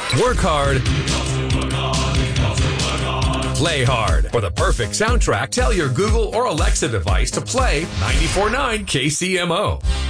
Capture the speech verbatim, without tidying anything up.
Work hard. Play hard. For the perfect soundtrack, tell your Google or Alexa device to play ninety-four point nine K C M O.